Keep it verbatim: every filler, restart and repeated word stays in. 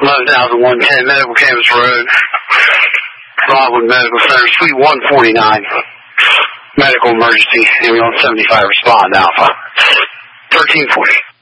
eleven thousand one ten, Medical Campus Road, Broadwood Medical Center, Suite one forty-nine. Medical emergency, ambulance seventy-five, respond Alpha. thirteen forty.